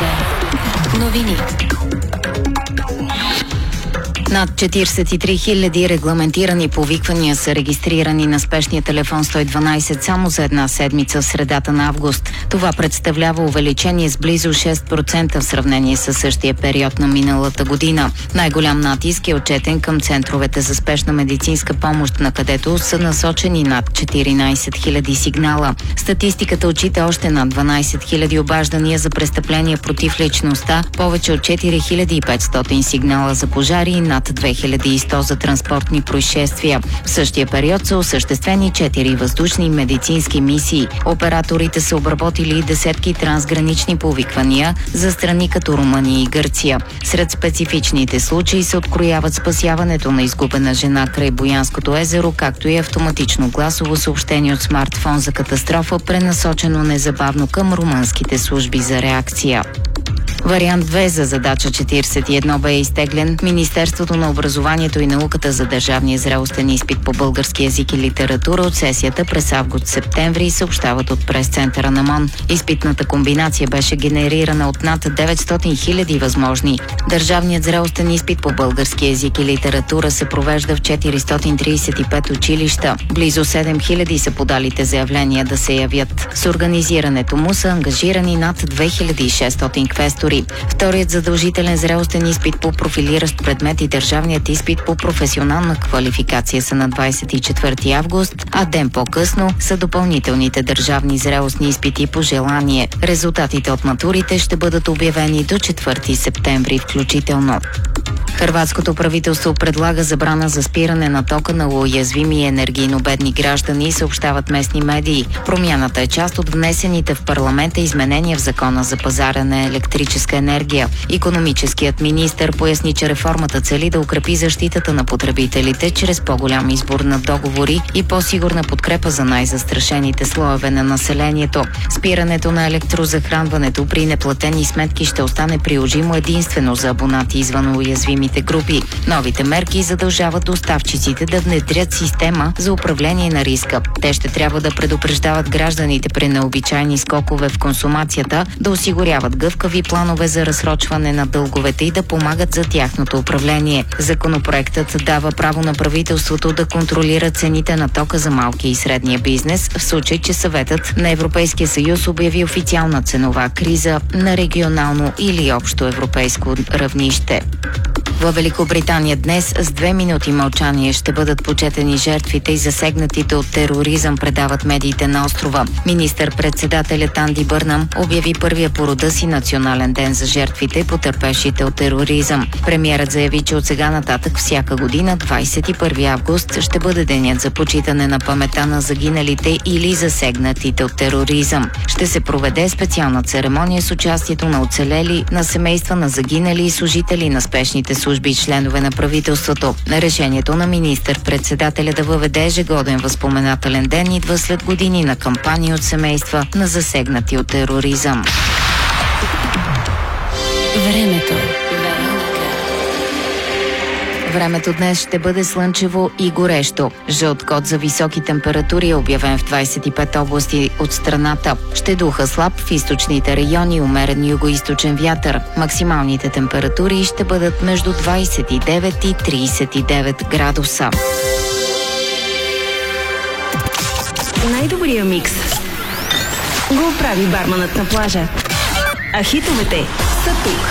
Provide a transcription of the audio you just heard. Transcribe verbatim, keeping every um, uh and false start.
Новите новини. Над четиридесет и три хиляди регламентирани повиквания са регистрирани на спешния телефон сто и дванадесет само за една седмица в средата на август. Това представлява увеличение с близо шест процента в сравнение с същия период на миналата година. Най-голям натиск е отчетен към центровете за спешна медицинска помощ, на където са насочени над четиринадесет хиляди сигнала. Статистиката отчита още над дванадесет хиляди обаждания за престъпления против личността, повече от четири хиляди и петстотин сигнала за пожари и над две хиляди и сто за транспортни происшествия. В същия период са осъществени четири въздушни медицински мисии. Операторите са обработили десетки трансгранични повиквания за страни като Румъния и Гърция. Сред специфичните случаи се открояват спасяването на изгубена жена край Боянското езеро, както и автоматично гласово съобщение от смартфон за катастрофа, пренасочено незабавно към румънските служби за реакция. Вариант две за задача четиридесет и едно бе изтеглен. Министерството на образованието и науката за държавния зрелостен изпит по български език и литература от сесията през август-септември съобщават от прес-центъра на МОН. Изпитната комбинация беше генерирана от над деветстотин хиляди възможни. Държавният зрелостен изпит по български език и литература се провежда в четиристотин тридесет и пет училища. Близо седем хиляди са подалите заявления да се явят. С организирането му са ангажирани над две хиляди и шестстотин квестори. Вторият задължителен зрелостен изпит по профилиращ предмет и държавният изпит по професионална квалификация са на двадесет и четвърти август, а ден по-късно са допълнителните държавни зрелостни изпити по желание. Резултатите от матурите ще бъдат обявени до четвърти септември включително. Хърватското правителство предлага забрана за спиране на тока на уязвими и енергийно бедни граждани, съобщават местни медии. Промяната е част от внесените в парламента изменения в закона за пазара на електрическа енергия. Икономическият министър поясни, че реформата цели да укрепи защитата на потребителите чрез по-голям избор на договори и по-сигурна подкрепа за най-застрашените слоеве на населението. Спирането на електрозахранването при неплатени сметки ще остане приложимо единствено за абонати извън уязвимите групи. Новите мерки задължават доставчиците да внедрят система за управление на риска. Те ще трябва да предупреждават гражданите при необичайни скокове в консумацията, да осигуряват гъвкави планове за разсрочване на дълговете и да помагат за тяхното управление. Законопроектът дава право на правителството да контролира цените на тока за малки и средния бизнес, в случай че Съветът на Европейския съюз обяви официална ценова криза на регионално или общо европейско равнище. Във Великобритания днес с две минути мълчание ще бъдат почетени жертвите и засегнатите от тероризъм, предават медиите на острова. Министър-председателят Анди Бърнам обяви първия по рода си национален ден за жертвите, потърпевшите от тероризъм. Премиерът заяви, че от сега нататък всяка година, двадесет и първи август, ще бъде денят за почитане на паметта на загиналите или засегнатите от тероризъм. Ще се проведе специална церемония с участието на оцелели, на семейства на загинали и служители на спешните служби и членове на правителството. Решението на министър-председателя да въведе ежегоден възпоменателен ден идва след години на кампания от семейства на засегнати от тероризъм. Времето. Времето днес ще бъде слънчево и горещо. Жълт код за високи температури е обявен в двадесет и пет области от страната. Ще духа слаб в източните райони, умерен югоизточен вятър. Максималните температури ще бъдат между двадесет и девет и тридесет и девет градуса. Най-добрия микс го прави барманът на плажа. А хитовете са тук.